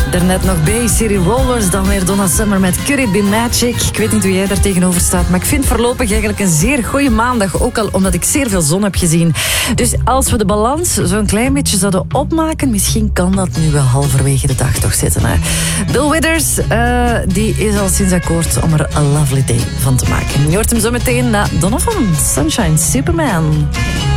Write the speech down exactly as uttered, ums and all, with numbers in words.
Daarnet nog Bay City Rollers, dan weer Donna Summer met Could It Be Magic. Ik weet niet hoe jij daar tegenover staat, maar ik vind voorlopig eigenlijk een zeer goede maandag. Ook al omdat ik zeer veel zon heb gezien. Dus als we de balans zo'n klein beetje zouden opmaken, misschien kan dat nu wel halverwege de dag toch zitten. Hè? Bill Withers, uh, die is al sinds akkoord om er a lovely day van te maken. Je hoort hem zo meteen naar Donovan, Sunshine Superman.